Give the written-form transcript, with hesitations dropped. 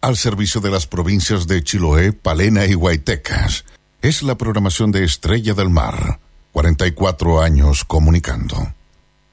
al servicio de las provincias de Chiloé, Palena y Guaytecas. Es la programación de Estrella del Mar. 44 años comunicando.